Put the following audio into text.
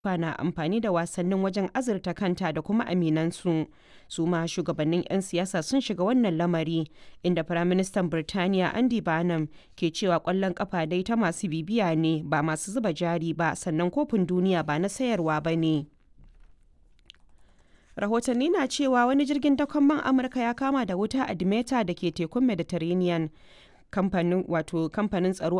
na amfani da wasannin wajen azurta kanta da kuma aminansu. Su ma shugabannin 'yan siyasa sun shiga wannan lamari, inda Firaministan Birtaniya Andy Burnham ke cewa ƙwallon ƙafa dai ta masu bibiya ne ba masu zuba jari ba, sannan kofin duniya ba na sayarwa ba ne. Rahotanni na cewa wani jirgin dakon man Amurka ya kama da wuta a Dimeta da ke tekun Mediterranean. Kamfanin tsaro